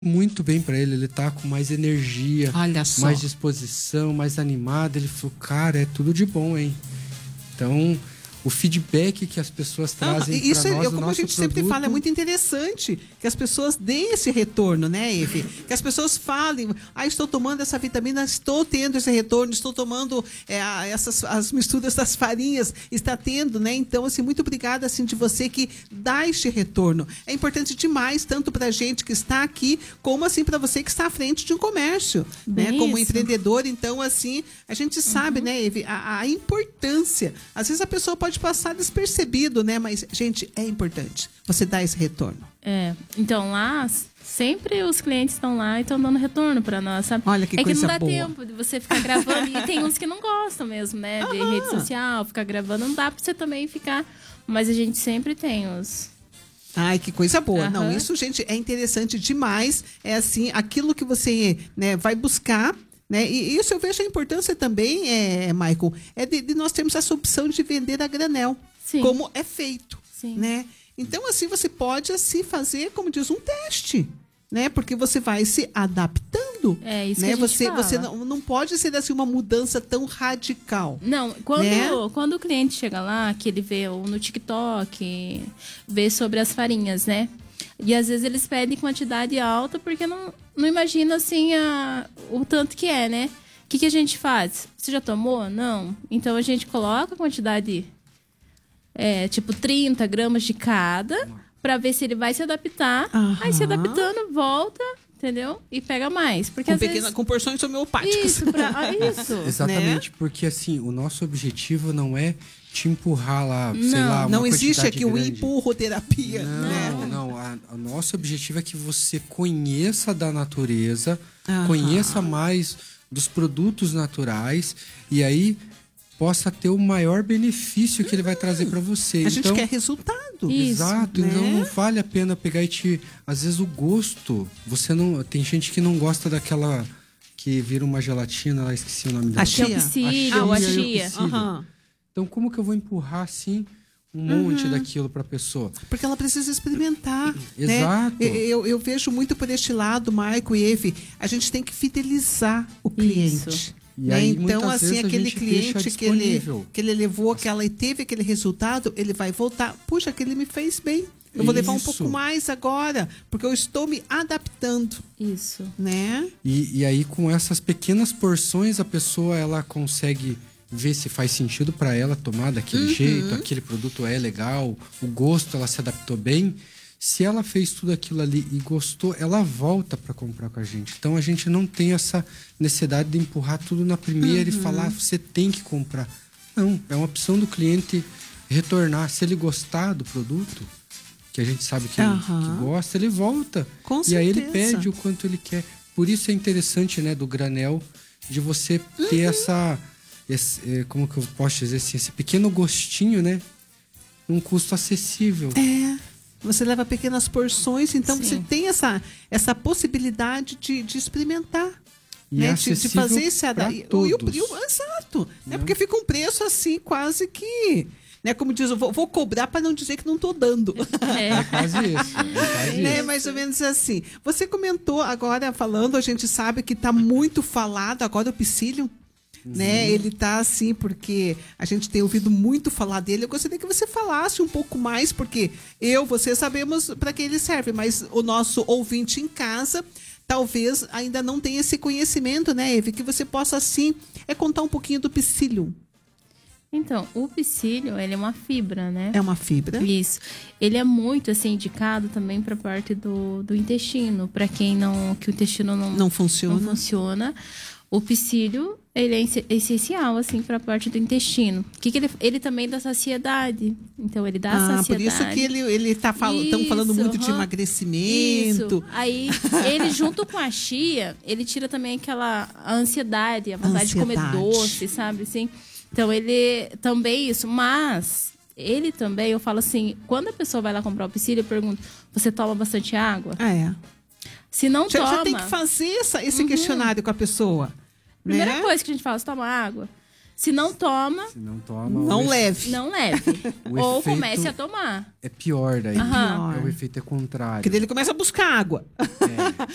muito bem pra ele tá com mais energia, Olha só. mais disposição, mais animado. Ele falou, cara, é tudo de bom, hein? Então, o feedback que as pessoas trazem isso para nós, como a gente sempre fala, é muito interessante que as pessoas deem esse retorno, né, Eve? Que as pessoas falem, estou tomando essa vitamina, estou tendo esse retorno, estou tomando as misturas das farinhas, está tendo, né? Então, assim, muito obrigada, assim, de você que dá este retorno. É importante demais, tanto para a gente que está aqui, como, assim, para você que está à frente de um comércio, né? Como empreendedor. Então, assim, a gente sabe, né, Eve, a importância. Às vezes a pessoa pode passar despercebido, né? Mas, gente, é importante você dar esse retorno. Então lá, sempre os clientes estão lá e estão dando retorno para nós, sabe? Olha que coisa boa. É que não dá tempo de você ficar gravando. E tem uns que não gostam mesmo, né? De rede social, ficar gravando. Não dá para você também ficar... Mas a gente sempre tem os... Ai, que coisa boa. Não, isso, gente, é interessante demais. É assim, aquilo que você, né, vai buscar... Né? E isso eu vejo a importância também, Michael, de nós termos essa opção de vender a granel, Sim. como é feito. Sim. Né? Então, assim, você pode assim, fazer, como diz, um teste, né? Porque você vai se adaptando. É isso, né? que a gente fala. Você não pode ser assim, uma mudança tão radical. Não, quando o cliente chega lá, que ele vê no TikTok, vê sobre as farinhas, né? E às vezes eles pedem quantidade alta porque não imagina assim o tanto que é, né? O que a gente faz? Você já tomou? Não. Então a gente coloca a quantidade, tipo 30 gramas de cada, para ver se ele vai se adaptar. Aí se adaptando, volta, entendeu? E pega mais. Porque com porções homeopáticas. Isso. Exatamente, né? Porque assim, o nosso objetivo não é te empurrar lá, sei lá, uma não existe aqui grande. o empurroterapia. Não. O nosso objetivo é que você conheça da natureza, conheça mais dos produtos naturais e aí possa ter o maior benefício que ele vai trazer para você. A gente quer resultado. Exato. Né? Então não vale a pena pegar e às vezes o gosto, você não... Tem gente que não gosta daquela que vira uma gelatina, lá esqueci o nome dela. A chia. A chia. Então, como que eu vou empurrar, assim, um monte daquilo para a pessoa? Porque ela precisa experimentar. Exato. Né? Eu vejo muito por este lado, Maico e Eve, a gente tem que fidelizar o cliente. Isso. E aí, então, assim, aquele cliente que ele levou e teve aquele resultado, ele vai voltar. Puxa, aquele me fez bem. Eu vou levar um pouco mais agora, porque eu estou me adaptando. Isso. Né? E aí, com essas pequenas porções, a pessoa ela consegue ver se faz sentido para ela tomar daquele jeito, aquele produto é legal, o gosto, ela se adaptou bem. Se ela fez tudo aquilo ali e gostou, ela volta para comprar com a gente. Então, a gente não tem essa necessidade de empurrar tudo na primeira e falar, você tem que comprar. Não, é uma opção do cliente retornar. Se ele gostar do produto, que a gente sabe que gosta, ele volta. Com certeza. E aí ele pede o quanto ele quer. Por isso é interessante, né, do granel, de você ter como que eu posso dizer assim, esse pequeno gostinho, né? Um custo acessível. Você leva pequenas porções, então você tem essa possibilidade de experimentar. E né? de fazer esse todos. Exato. Né? Porque fica um preço assim, quase que... Né? Como diz, eu vou cobrar para não dizer que não estou dando. É quase isso. Né? Mais ou menos assim. Você comentou agora, falando, a gente sabe que está muito falado agora o psyllium. Né? Ele está assim, porque a gente tem ouvido muito falar dele. Eu gostaria que você falasse um pouco mais, porque você sabemos para que ele serve, mas o nosso ouvinte em casa talvez ainda não tenha esse conhecimento, né, Eve? Que você possa, assim, contar um pouquinho do psyllium. Então, o psyllium, ele é uma fibra, né? É uma fibra. Isso. Ele é muito, assim, indicado também para parte do intestino. Para quem que o intestino não funciona. O psyllium, ele é essencial, assim, para a parte do intestino. Ele também dá saciedade. Então, ele dá saciedade. Por isso que ele estão falando muito de emagrecimento. Isso. Aí, ele junto com a chia, ele tira também aquela ansiedade, a vontade de comer doce, sabe, assim. Então, ele também isso. Mas, ele também, eu falo assim, quando a pessoa vai lá comprar o psyllium, eu pergunto, você toma bastante água? Se não toma... Já tem que fazer esse questionário com a pessoa. Primeira coisa que a gente fala, você toma água. Se não toma, não leve. Não leve. Ou comece a tomar. É pior daí. O efeito é contrário. Porque daí ele começa a buscar água.